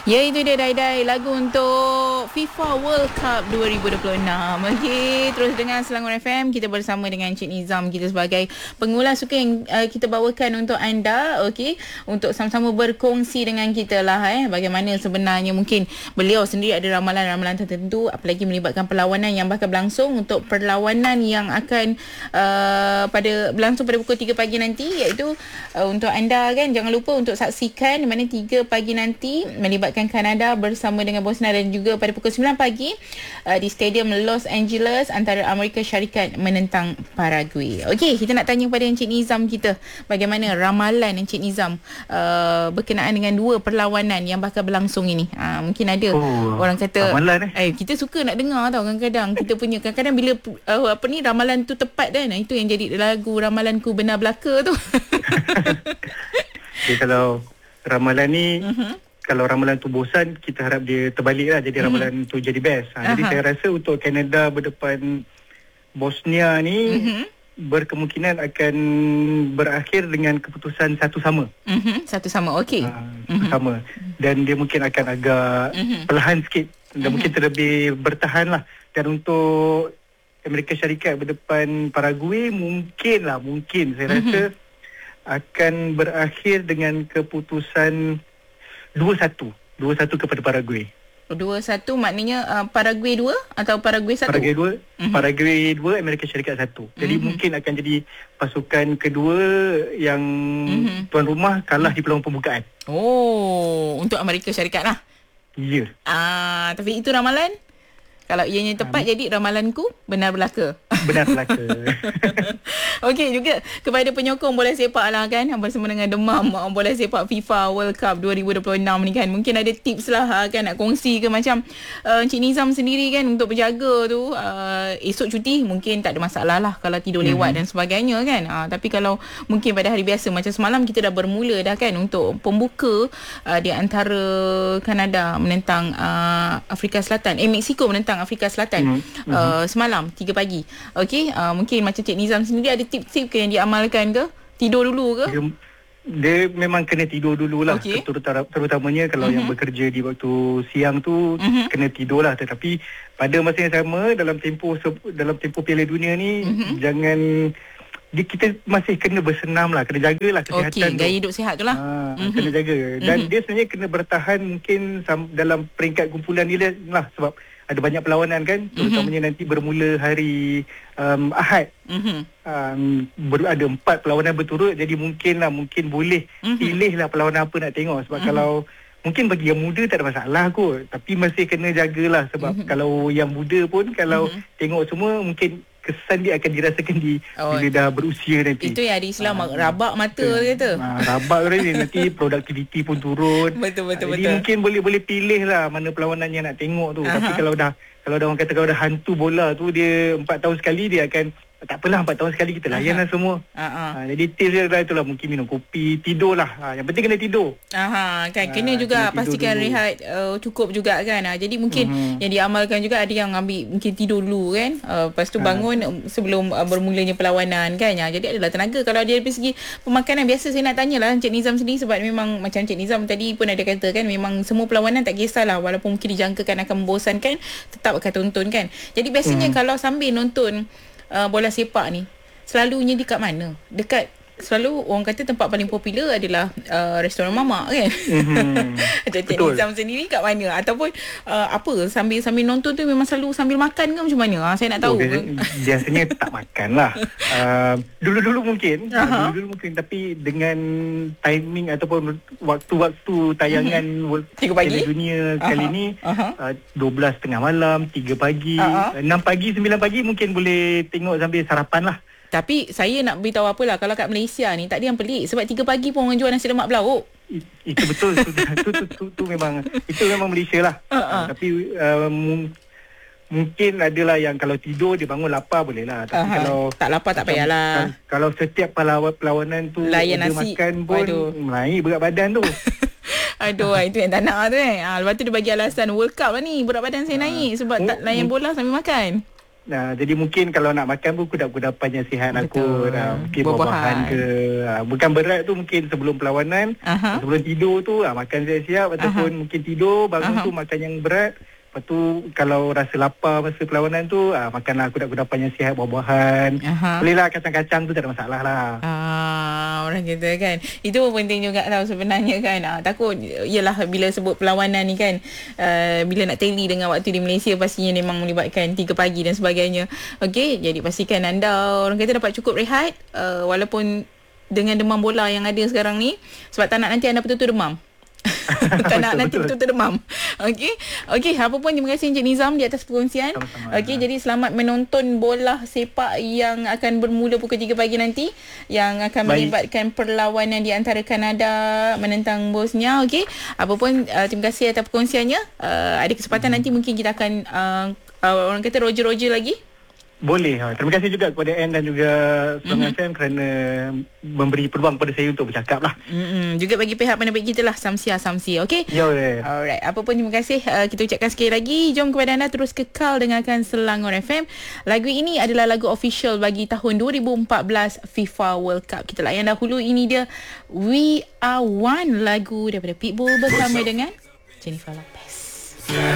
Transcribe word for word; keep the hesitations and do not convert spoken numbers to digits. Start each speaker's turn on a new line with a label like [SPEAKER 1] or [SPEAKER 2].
[SPEAKER 1] Ya, itu dia Dai-Dai, lagu untuk FIFA World Cup dua ribu dua puluh enam. Okey, terus dengan Selangor F M, kita bersama dengan Encik Nizam, kita sebagai pengulas suka yang uh, kita bawakan untuk anda. Okey, untuk sama-sama berkongsi dengan kita lah eh, bagaimana sebenarnya mungkin beliau sendiri ada ramalan-ramalan tertentu, apalagi melibatkan perlawanan yang bakal berlangsung. Untuk perlawanan yang akan uh, pada berlangsung pada pukul tiga pagi nanti, iaitu uh, untuk anda kan, jangan lupa untuk saksikan di mana tiga pagi nanti melibatkan Kanada bersama dengan Bosnia, dan juga pada pukul sembilan pagi uh, di Stadium Los Angeles antara Amerika Syarikat menentang Paraguay. Okey, kita nak tanya pada Encik Nizam kita, bagaimana ramalan Encik Nizam uh, berkenaan dengan dua perlawanan yang bakal berlangsung ini. Uh, mungkin ada oh, orang kata ramalan, eh. eh kita suka nak dengar tau, kadang-kadang kita punya kadang-kadang bila uh, apa ni ramalan tu tepat kan, itu yang jadi lagu Ramalanku Benar Belaka tu.
[SPEAKER 2] Okay, kalau ramalan ni uh-huh. kalau ramalan tu bosan, kita harap dia terbalik lah, jadi mm-hmm. ramalan tu jadi best. Ha, jadi saya rasa untuk Kanada berdepan Bosnia ni mm-hmm. berkemungkinan akan berakhir dengan keputusan satu sama.
[SPEAKER 1] Mm-hmm. Satu sama, okey.
[SPEAKER 2] Ha, mm-hmm. sama. Dan dia mungkin akan agak mm-hmm. perlahan sikit dan mm-hmm. mungkin terlebih bertahan lah. Dan untuk Amerika Syarikat berdepan Paraguay, mungkin lah, mungkin saya mm-hmm. rasa akan berakhir dengan keputusan dua satu. dua satu kepada Paraguay.
[SPEAKER 1] dua satu maknanya uh, Paraguay dua atau Paraguay satu?
[SPEAKER 2] Paraguay dua, mm-hmm. Paraguay dua, Amerika Syarikat satu. Jadi mm-hmm. mungkin akan jadi pasukan kedua yang mm-hmm. tuan rumah kalah di peluang pembukaan.
[SPEAKER 1] Oh, untuk Amerika Syarikat lah.
[SPEAKER 2] Ya. Yeah.
[SPEAKER 1] Ah, tapi itu ramalan? Kalau ianya tepat, um, jadi ramalanku benar belaka.
[SPEAKER 2] Benar belaka.
[SPEAKER 1] Okey, juga kepada penyokong bola sepak lah kan, bersama dengan demam bola sepak FIFA World Cup dua ribu dua puluh enam ni kan, mungkin ada tips lah kan, nak kongsi ke macam uh, Encik Nizam sendiri kan, untuk berjaga tu uh, esok cuti mungkin tak ada masalah lah kalau tidur lewat mm-hmm. dan sebagainya kan. Uh, tapi kalau mungkin pada hari biasa macam semalam kita dah bermula dah kan untuk pembuka uh, di antara Kanada menentang uh, Afrika Selatan, eh Mexico menentang Afrika Selatan mm-hmm. uh, semalam tiga pagi. Okey, uh, mungkin macam Cik Nizam sendiri ada tip-tip ke yang diamalkan ke? Tidur dulu ke?
[SPEAKER 2] Dia, dia memang kena tidur dululah. Okay. Terutama, terutamanya kalau mm-hmm. yang bekerja di waktu siang tu mm-hmm. kena tidurlah. Tetapi pada masa yang sama, dalam tempoh dalam tempoh Piala Dunia ni mm-hmm. jangan dia, kita masih kena bersenam lah, kena jagalah kesihatan okay, tu. Okey,
[SPEAKER 1] gaya hidup sihat tu lah.
[SPEAKER 2] Ha, mm-hmm. Kena jaga. Dan mm-hmm. dia sebenarnya kena bertahan mungkin dalam peringkat kumpulan ni lah, sebab ada banyak perlawanan kan, terutamanya mm-hmm. nanti bermula hari um, Ahad. Mm-hmm. Um, ber, ada empat perlawanan berturut, jadi mungkin lah, mungkin boleh mm-hmm. pilih lah perlawanan apa nak tengok. Sebab mm-hmm. kalau mungkin bagi yang muda tak ada masalah kot, tapi masih kena jagalah. Sebab mm-hmm. kalau yang muda pun, kalau mm-hmm. tengok semua, mungkin kesan dia akan dirasakan di oh, bila dah berusia nanti.
[SPEAKER 1] Itu yang ada Islam ha, rabak mata dia kata.
[SPEAKER 2] Ha, rabak dia nanti produktiviti pun turun.
[SPEAKER 1] Betul betul
[SPEAKER 2] ha, jadi
[SPEAKER 1] betul.
[SPEAKER 2] mungkin boleh boleh pilih lah mana perlawanan yang nak tengok tu. Aha. Tapi kalau dah kalau dah orang kata kalau dah hantu bola tu, dia empat tahun sekali dia akan, tak apalah, empat tahun sekali kita layan lah semua. Ha, jadi tips dia lah itulah, mungkin minum kopi, tidur lah. Ha, yang penting kena tidur.
[SPEAKER 1] Aha, kan kena ha, juga kena pastikan dulu. Rehat uh, cukup juga kan. Ha, jadi mungkin uh-huh. yang diamalkan juga, ada yang ambil mungkin tidur dulu kan. Uh, lepas tu bangun ha. sebelum uh, bermulanya perlawanan kan. Ya, jadi adalah tenaga. Kalau dari segi pemakanan, biasa saya nak tanyalah Encik Nizam sendiri, sebab memang macam Encik Nizam tadi pun ada kata kan, memang semua perlawanan tak kisahlah, walaupun mungkin dijangkakan akan membosankan, tetap akan tonton kan. Jadi biasanya uh-huh. kalau sambil nonton Uh, bola sepak ni, selalunya dekat mana? Dekat, selalu orang kata tempat paling popular adalah uh, restoran mamak kan. Mm-hmm. Cik Nizam sendiri kat mana? Ataupun uh, apa, sambil-sambil nonton tu memang selalu sambil makan ke macam mana? Ha, saya nak tahu. Oh,
[SPEAKER 2] biasanya, biasanya tak makan lah. Uh, dulu-dulu mungkin, uh-huh. dulu-dulu mungkin, tapi dengan timing ataupun waktu-waktu tayangan mm-hmm. Piala Dunia uh-huh. kali ni, uh-huh. uh, dua belas tengah malam, tiga pagi, uh-huh. enam pagi, sembilan pagi mungkin boleh tengok sambil sarapan lah.
[SPEAKER 1] Tapi saya nak beritahu apalah, kalau kat Malaysia ni tak ada yang pelik, sebab tiga pagi pun orang jual nasi lemak belauk.
[SPEAKER 2] Itu betul. tu, tu, tu, tu, tu memang itu memang Malaysia lah. Uh-huh. Tapi um, mungkin adalah yang kalau tidur dia bangun lapar boleh lah. Tapi uh-huh. kalau
[SPEAKER 1] tak lapar tak payahlah.
[SPEAKER 2] Kalau setiap perlawan, perlawanan tu
[SPEAKER 1] layan
[SPEAKER 2] dia
[SPEAKER 1] nasi
[SPEAKER 2] makan pun naik berat badan tu.
[SPEAKER 1] Aduh, itu yang tak nak tu eh. Ha, lepas tu dia bagi alasan World Cup lah ni, berat badan saya naik sebab uh, tak layan bola sambil makan.
[SPEAKER 2] Nah, jadi mungkin kalau nak makan pun kudapan-kudapan yang sihat lah kot. Uh, mungkin buah-buahan ke. Uh, bukan berat tu mungkin sebelum perlawanan. Uh-huh. Sebelum tidur tu uh, makan siap-siap. Ataupun uh-huh. mungkin tidur, bangun uh-huh. tu makan yang berat. Lepas tu kalau rasa lapar masa perlawanan tu uh, makanlah kudapan-kudapan yang sihat, buah-buahan. Uh-huh. Bolehlah kacang-kacang tu tak ada masalah lah.
[SPEAKER 1] Ah, orang kata kan. Itu pun penting juga tau sebenarnya kan. Ah, takut ialah bila sebut perlawanan ni kan. Uh, bila nak tally dengan waktu di Malaysia pastinya memang melibatkan tiga pagi dan sebagainya. Okey, jadi pastikan anda orang kata dapat cukup rehat uh, walaupun dengan demam bola yang ada sekarang ni, sebab tak nak nanti anda betul-betul demam. Tak nak nanti betul-betul demam. Okey. Okey, apa pun terima kasih Encik Nizam di atas perkongsian. Okey, jadi selamat menonton bola sepak yang akan bermula pukul tiga pagi nanti, yang akan Baik. melibatkan perlawanan di antara Kanada menentang Bosnia. Okey. Apa pun uh, terima kasih atas perkongsiannya. Uh, ada kesempatan hmm. nanti mungkin kita akan uh, uh, orang kata roger-roger lagi.
[SPEAKER 2] Boleh. Ha. Terima kasih juga kepada Anne dan juga Sungai mm-hmm. F M kerana memberi peluang kepada saya untuk bercakap lah.
[SPEAKER 1] Mm-hmm. Juga bagi pihak penerbit kita lah, Samsia Samsi. Okey?
[SPEAKER 2] Ya, yeah.
[SPEAKER 1] Alright. Apa pun terima kasih. Uh, kita ucapkan sekali lagi. Jom kepada anda terus kekal dengarkan Selangor F M. Lagu ini adalah lagu official bagi tahun dua ribu empat belas FIFA World Cup. Kita layan dahulu. Ini dia We Are One, lagu daripada Pitbull bersama dengan Jennifer Lopez.